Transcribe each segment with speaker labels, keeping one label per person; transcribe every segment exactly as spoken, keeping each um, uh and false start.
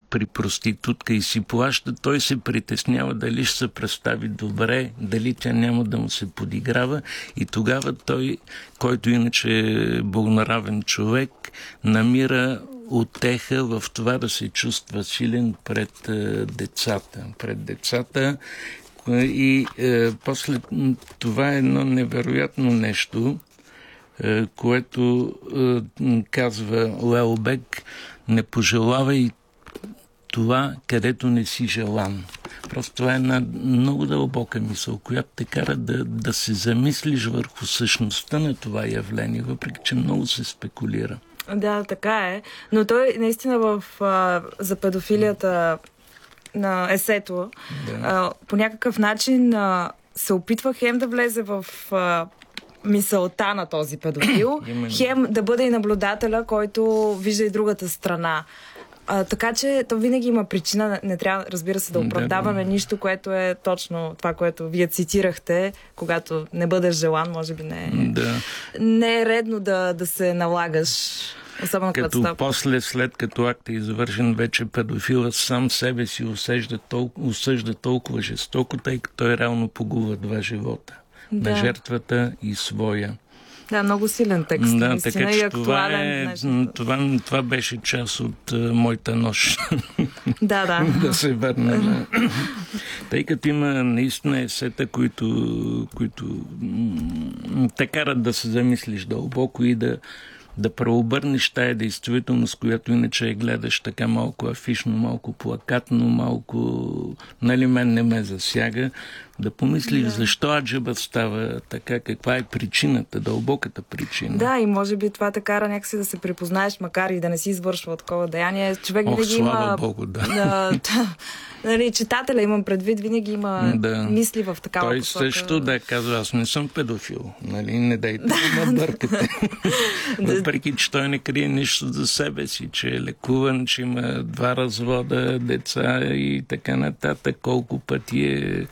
Speaker 1: при проститутка и си плаща, той се притеснява дали ще се представи добре, дали тя няма да му се подиграва и тогава той, който иначе е благонравен човек, намира утеха в това да се чувства силен пред е, децата. Пред децата и е, после това е едно невероятно нещо, е, което е, казва Уелбек: не пожелавай това, където не си желан. Просто това е една много дълбока мисъл, която те кара да, да се замислиш върху същността на това явление, въпреки че много се спекулира.
Speaker 2: Да, така е. Но той наистина в, а, за педофилията на есето да. а, по някакъв начин а, се опитва хем да влезе в а, мисълта на този педофил, хем да бъде и наблюдателя, който вижда и другата страна. А, така че то винаги има причина. Не трябва, разбира се, да оправдаваме да, нищо, което е точно това, което вие цитирахте, когато не бъдеш желан, може би не е,
Speaker 1: да.
Speaker 2: не е редно да, да се налагаш. Особено
Speaker 1: като после, след като акт е извършен, вече педофилът сам себе си осъжда толкова, осъжда толкова жестоко, тъй като той реално погубва два живота. Да. На жертвата и своя.
Speaker 2: Да, много силен текст.
Speaker 1: Да,
Speaker 2: наистина,
Speaker 1: така че
Speaker 2: и актуален.
Speaker 1: Това, е, това, това беше част от uh, моята нощ.
Speaker 2: Да, да.
Speaker 1: Да се върна на... Тъй като има наистина есета, които, които те карат да се замислиш дълбоко и да да преобърнеш тая действителност, която иначе я гледаш така малко афишно, малко плакатно, малко, нали, мен не ме засяга, да помислиш да. защо аджеба става така, каква е причината, дълбоката причина.
Speaker 2: Да, и може би това те кара някакси да се припознаеш, макар и да не си извършва такова деяние. Човек
Speaker 1: Ох,
Speaker 2: винаги
Speaker 1: слава
Speaker 2: има...
Speaker 1: Богу, да.
Speaker 2: да, да нали, читателя, имам предвид, винаги има да. мисли в такава
Speaker 1: Той
Speaker 2: посока.
Speaker 1: Той също да казва: аз не съм педофил. Нали? Не дайте да ме бъркате. Въпреки че той не крие нищо за себе си, че е лекуван, че има два развода, деца и така нататък, колко пъти е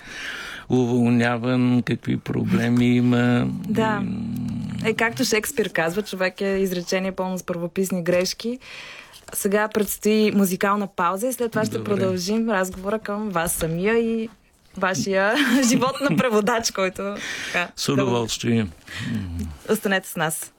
Speaker 1: уволняван, какви проблеми има.
Speaker 2: Да. Е, както Шекспир казва, човек е изречение пълно с първописни грешки. Сега предстои музикална пауза и след това ще Добре. продължим разговора към вас самия и вашия живот на преводач, който... Така,
Speaker 1: с удоволствие.
Speaker 2: Останете с нас.